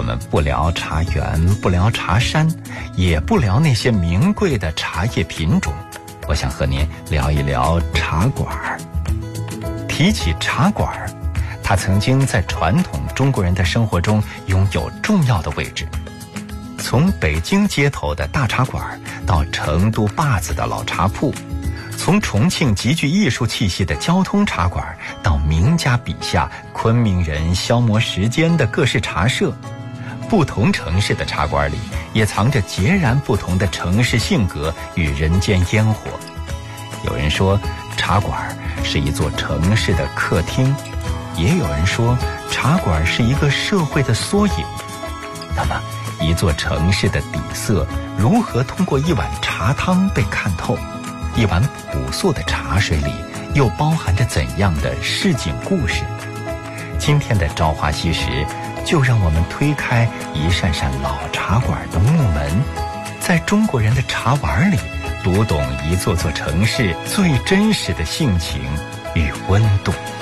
我们不聊茶园，不聊茶山，也不聊那些名贵的茶叶品种，我想和您聊一聊茶馆。提起茶馆，它曾经在传统中国人的生活中拥有重要的位置。从北京街头的大茶馆到成都坝子的老茶铺，从重庆极具艺术气息的交通茶馆到名家笔下昆明人消磨时间的各式茶社，不同城市的茶馆里也藏着截然不同的城市性格与人间烟火。有人说茶馆是一座城市的客厅，也有人说茶馆是一个社会的缩影。那么一座城市的底色如何通过一碗茶汤被看透？一碗朴素的茶水里又包含着怎样的市井故事？今天的朝花夕拾，就让我们推开一扇扇老茶馆的木门，在中国人的茶碗里读懂一座座城市最真实的性情与温度。